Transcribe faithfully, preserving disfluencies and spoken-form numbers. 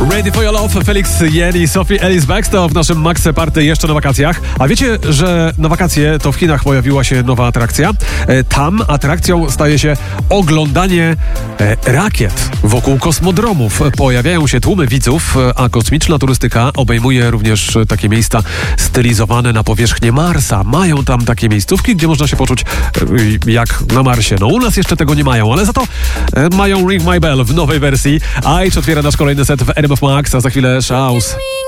Ready for Your Love, Felix Jen i Sophie Ellis Bextor w naszym Max Party jeszcze na wakacjach. A wiecie, że na wakacje to w Chinach pojawiła się nowa atrakcja? Tam atrakcją staje się oglądanie rakiet wokół kosmodromów. Pojawiają się tłumy widzów, a kosmiczna turystyka obejmuje również takie miejsca stylizowane na powierzchnię Marsa. Mają tam takie miejscówki, gdzie można się poczuć jak na Marsie. No u nas jeszcze tego nie mają, ale za to mają Ring My Bell w nowej wersji. A i otwiera nasz kolejny set w R M F Max, a za chwilę Shouse.